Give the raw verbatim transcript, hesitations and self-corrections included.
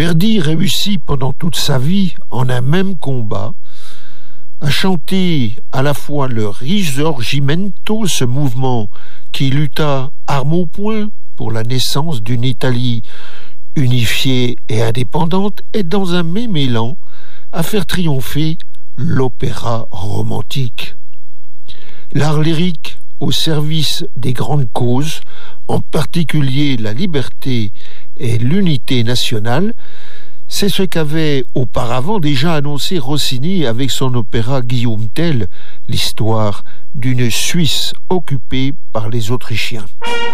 Verdi réussit pendant toute sa vie, en un même combat, à chanter à la fois le Risorgimento, ce mouvement qui lutta armes au poing pour la naissance d'une Italie unifiée et indépendante, et dans un même élan à faire triompher l'opéra romantique. L'art lyrique au service des grandes causes, en particulier la liberté et l'unité nationale, c'est ce qu'avait auparavant déjà annoncé Rossini avec son opéra Guillaume Tell, l'histoire d'une Suisse occupée par les Autrichiens.